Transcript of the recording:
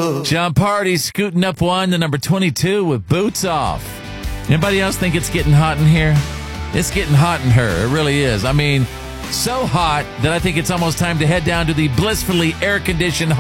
John Party scooting up one to number 22 with Boots Off. Anybody else think it's getting hot in here? It's getting hot in her. It really is. I mean, so hot that I think it's almost time to head down to the blissfully air-conditioned